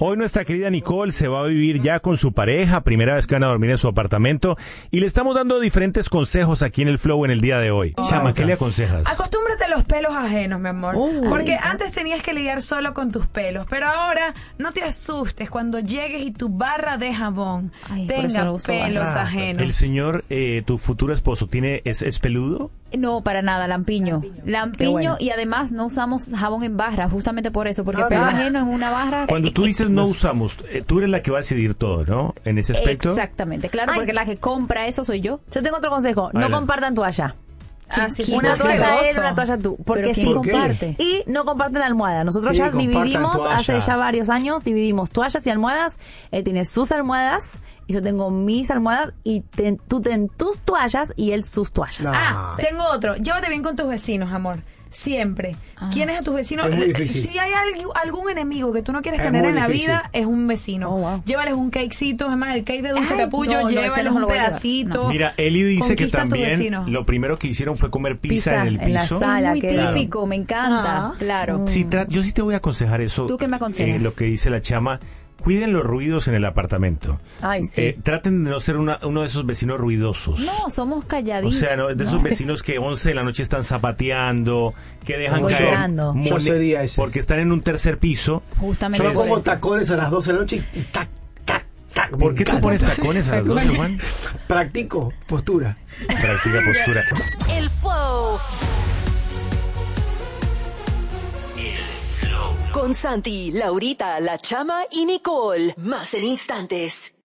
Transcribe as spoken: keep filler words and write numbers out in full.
Hoy nuestra querida Nicole se va a vivir ya con su pareja, primera vez que van a dormir en su apartamento, y le estamos dando diferentes consejos aquí en el Flow en el día de hoy. Oh, Chama, ¿qué le aconsejas? Acostúmbrate a los pelos ajenos, mi amor. Uh, porque antes tenías que lidiar solo con tus pelos, pero ahora no te asustes cuando llegues y tu barra de jabón Ay, tenga no pelos barra. ajenos. ¿El señor, eh, tu futuro esposo, tiene es, es peludo? No, para nada, lampiño. Lampiño, lampiño bueno. Y además no usamos jabón en barra, justamente por eso, porque Ah, pelo mira. ajeno en una barra... Cuando tú dices no usamos, eh, tú eres la que va a decidir todo, ¿no? En ese aspecto. Exactamente, claro, Ay. porque la que compra eso soy yo. Yo tengo otro consejo. No Adelante. compartan toalla. Ah, sí, ¿Quién- Una qué toalla él, asqueroso. una toalla tú. Porque Pero ¿quién sí. ¿Por qué? comparte? Y no comparten almohada. Nosotros Sí, ya compartan dividimos, toalla. hace ya varios años, dividimos toallas y almohadas. Él tiene sus almohadas y yo tengo mis almohadas y ten- tú ten tus toallas y él sus toallas. No. Ah, tengo otro. Llévate bien con tus vecinos, amor. Siempre. Ah. ¿Quién es a tus vecinos? Es muy difícil. Si hay algún, algún enemigo que tú no quieres Es tener muy en la difícil. vida, es un vecino. Oh, wow. Llévales un cakecito, es más, el cake de dulce Ay, capullo, no, no, ese llévales no me un lo voy a llevar. pedacito. No. Mira, Eli dice que Conquista a tu también vecino. lo primero que hicieron fue comer pizza, Pizza en el en la piso. sala. Muy que- típico, me encanta, Ah. claro. Sí, tra- yo sí te voy a aconsejar eso. ¿Tú qué me aconsejas? Eh, lo que dice la Chama. Cuiden los ruidos en el apartamento. Ay, sí. Eh, traten de no ser una- uno de esos vecinos ruidosos. No, somos O calladitos. sea, no, de esos vecinos que once de la noche están zapateando, que dejan Como caer llorando. Yo sería ese. porque están en un tercer piso. Justamente Yo me por pongo eso. tacones a las doce de la noche y tac, tac, tac. ¿Por Me qué te encanta. pones tacones a las doce, Juan? Practico postura. Practica postura. El Flow. Con Santi, Laurita, La Chama y Nicole. Más en instantes.